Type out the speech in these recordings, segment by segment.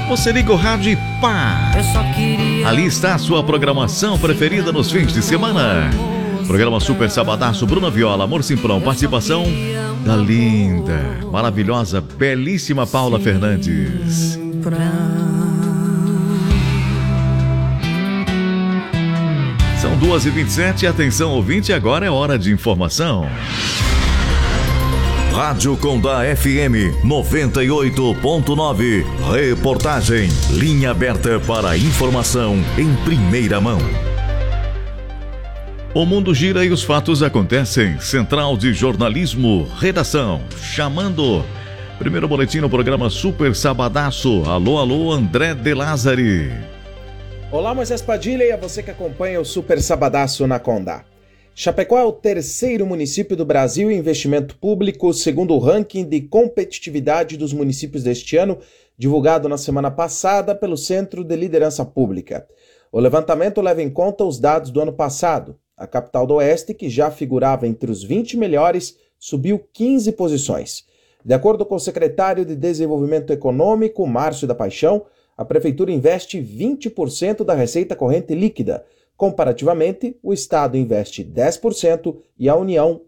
Você liga o rádio e pá! Ali está a sua programação preferida nos fins de semana. Programa Super Sabadaço, Bruna Viola, Amor Simplão, participação da linda, maravilhosa, belíssima Paula Fernandes. São 2h27, atenção ouvinte, agora é hora de informação. Rádio Condá FM 98.9. Reportagem, linha aberta para informação em primeira mão. O mundo gira e os fatos acontecem. Central de Jornalismo, redação, chamando. Primeiro boletim no programa Super Sabadaço. Alô, alô, André de Lázari. Olá, Moisés Padilha e a você que acompanha o Super Sabadaço na Condá. Chapecó é o terceiro município do Brasil em investimento público, segundo o ranking de competitividade dos municípios deste ano, divulgado na semana passada pelo Centro de Liderança Pública. O levantamento leva em conta os dados do ano passado. A capital do Oeste, que já figurava entre os 20 melhores, subiu 15 posições. De acordo com o secretário de Desenvolvimento Econômico, Márcio da Paixão, a Prefeitura investe 20% da receita corrente líquida. Comparativamente, o Estado investe 10% e a União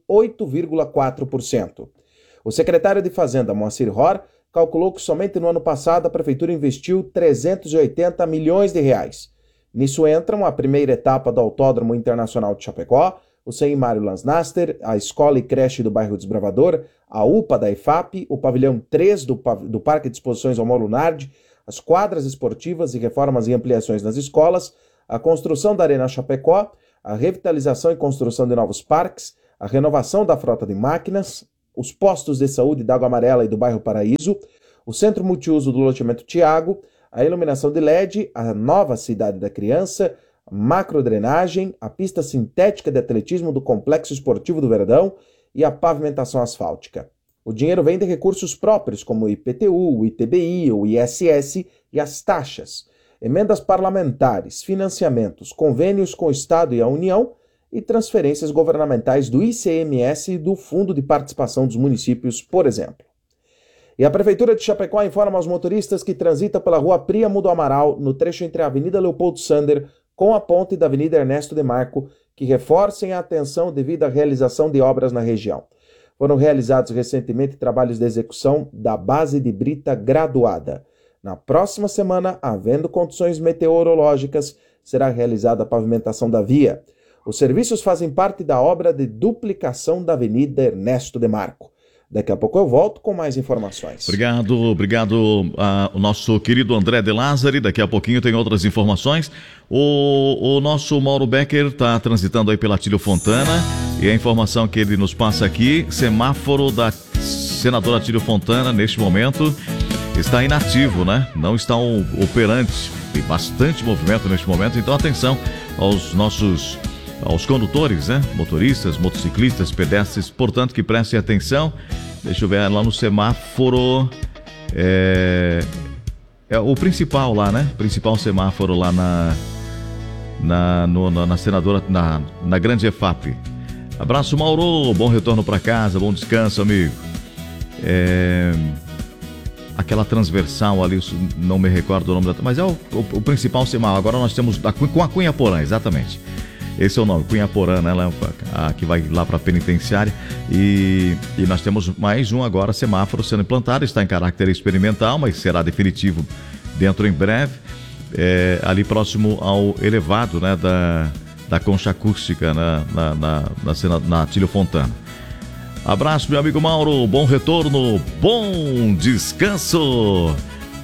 8,4%. O secretário de Fazenda, Moacir Hor, calculou que somente no ano passado a Prefeitura investiu 380 milhões de reais. Nisso entram a primeira etapa do Autódromo Internacional de Chapecó, o CEI Mário Lansnaster, a Escola e Creche do Bairro Desbravador, a UPA da EFAP, o Pavilhão 3 do Parque de Exposições Almor Lunardi, as quadras esportivas e reformas e ampliações nas escolas, a construção da Arena Chapecó, a revitalização e construção de novos parques, a renovação da frota de máquinas, os postos de saúde da Água Amarela e do Bairro Paraíso, o Centro Multiuso do Loteamento Tiago, a iluminação de LED, a nova Cidade da Criança, a macrodrenagem, a pista sintética de atletismo do Complexo Esportivo do Verdão e a pavimentação asfáltica. O dinheiro vem de recursos próprios, como o IPTU, o ITBI, o ISS e as taxas, emendas parlamentares, financiamentos, convênios com o Estado e a União e transferências governamentais do ICMS e do Fundo de Participação dos Municípios, por exemplo. E a Prefeitura de Chapecó informa aos motoristas que transitam pela rua Príamo do Amaral, no trecho entre a Avenida Leopoldo Sander com a ponte da Avenida Ernesto de Marco, que reforcem a atenção devido à realização de obras na região. Foram realizados recentemente trabalhos de execução da base de brita graduada. Na próxima semana, havendo condições meteorológicas, será realizada a pavimentação da via. Os serviços fazem parte da obra de duplicação da Avenida Ernesto de Marco. Daqui a pouco eu volto com mais informações. Obrigado ao nosso querido André de Lázari. Daqui a pouquinho tem outras informações. O nosso Mauro Becker está transitando aí pela Atílio Fontana e a informação que ele nos passa aqui, semáforo da senadora Atílio Fontana neste momento está inativo, né? Não está operante. Tem bastante movimento neste momento, então atenção aos condutores, né? Motoristas, motociclistas, pedestres, portanto que prestem atenção. Deixa eu ver lá no semáforo, é o principal lá, né? Principal semáforo lá na senadora, na grande EFAP. Abraço, Mauro, bom retorno para casa, bom descanso, amigo. Aquela transversal ali, não me recordo o nome mas é o principal semáforo. Agora nós temos com a Cunha Porã, exatamente. Esse é o nome, Cunha Porã, né? Que vai lá para a penitenciária. E nós temos mais um agora, semáforo sendo implantado, está em caráter experimental, mas será definitivo dentro em breve, ali próximo ao elevado, né, da concha acústica, né, na Atílio Fontana. Abraço, meu amigo Mauro, bom retorno, bom descanso.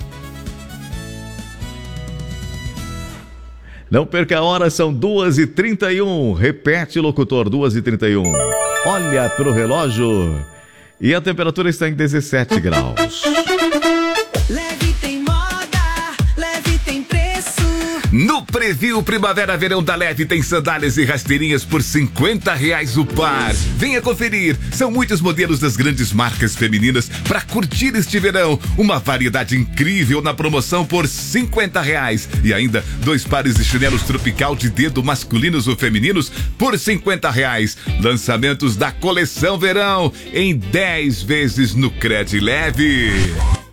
Não perca a hora, são 2h31. Repete, locutor, 2h31. Olha pro relógio. E a temperatura está em 17 graus. Leve tem moda, Leve tem preço. No Preview Primavera-Verão da Leve tem sandálias e rasteirinhas por R$50 o par. Venha conferir. São muitos modelos das grandes marcas femininas para curtir este verão. Uma variedade incrível na promoção por R$50. E ainda 2 pares de chinelos tropical de dedo masculinos ou femininos por R$50. Lançamentos da coleção verão em 10 vezes no Cred Leve.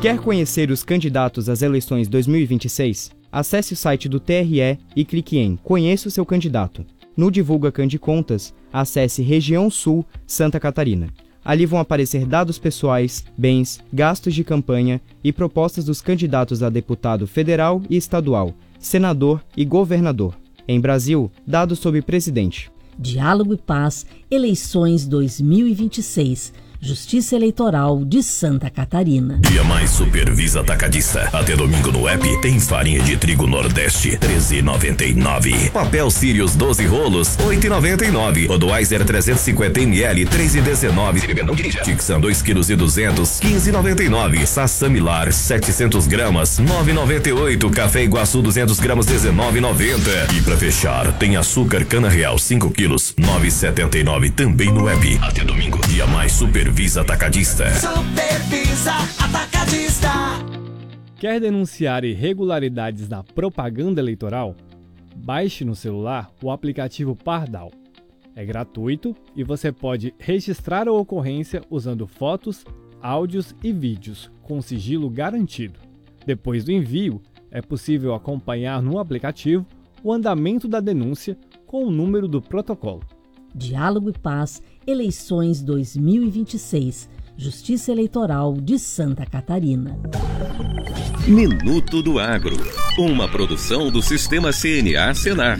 Quer conhecer os candidatos às eleições 2026? Acesse o site do TRE e clique em Conheça o seu candidato. No Divulga Candicontas, acesse Região Sul, Santa Catarina. Ali vão aparecer dados pessoais, bens, gastos de campanha e propostas dos candidatos a deputado federal e estadual, senador e governador. Em Brasil, dados sobre presidente. Diálogo e Paz, eleições 2026. Justiça Eleitoral de Santa Catarina. Dia Mais Supervisa Atacadista. Até domingo no app tem farinha de trigo Nordeste, R$13,99. Papel Sirius 12 rolos, R$8,99. Budweiser 350ml, R$3,19. Tixan 2,2 kg, R$15,99. Sassamilar 700 gramas, R$9,98. Café Iguaçu 200 gramas, R$19,90. E pra fechar, tem açúcar Cana Real 5 quilos, R$9,79. Também no app. Até domingo, Dia Mais Supervisa Atacadista. Supervisa Atacadista. Quer denunciar irregularidades na propaganda eleitoral? Baixe no celular o aplicativo Pardal. É gratuito e você pode registrar a ocorrência usando fotos, áudios e vídeos com sigilo garantido. Depois do envio, é possível acompanhar no aplicativo o andamento da denúncia com o número do protocolo. Diálogo e Paz, eleições 2026. Justiça Eleitoral de Santa Catarina. Minuto do Agro. Uma produção do Sistema CNA Senar.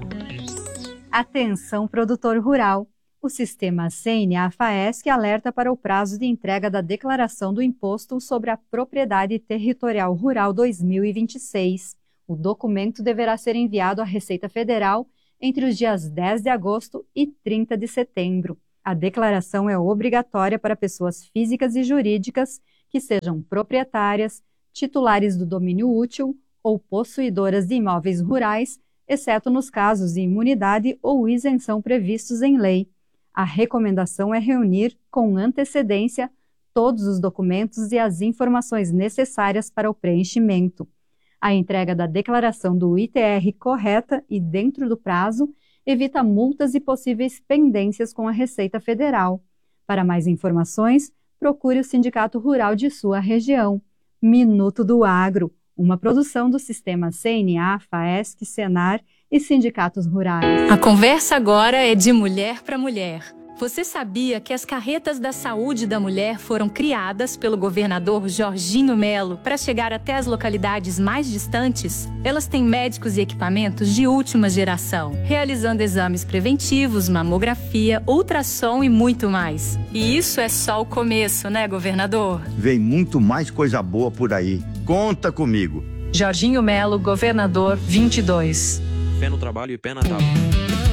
Atenção, produtor rural. O Sistema CNA-FAESC alerta para o prazo de entrega da declaração do Imposto sobre a Propriedade Territorial Rural 2026. O documento deverá ser enviado à Receita Federal entre os dias 10 de agosto e 30 de setembro. A declaração é obrigatória para pessoas físicas e jurídicas que sejam proprietárias, titulares do domínio útil ou possuidoras de imóveis rurais, exceto nos casos de imunidade ou isenção previstos em lei. A recomendação é reunir com antecedência todos os documentos e as informações necessárias para o preenchimento. A entrega da declaração do ITR correta e dentro do prazo evita multas e possíveis pendências com a Receita Federal. Para mais informações, procure o Sindicato Rural de sua região. Minuto do Agro, uma produção do Sistema CNA, FAESC, Senar e Sindicatos Rurais. A conversa agora é de mulher para mulher. Você sabia que as carretas da saúde da mulher foram criadas pelo governador Jorginho Melo para chegar até as localidades mais distantes? Elas têm médicos e equipamentos de última geração, realizando exames preventivos, mamografia, ultrassom e muito mais. E isso é só o começo, né, governador? Vem muito mais coisa boa por aí. Conta comigo. Jorginho Melo, governador 22. Fé no trabalho e pé na tábua.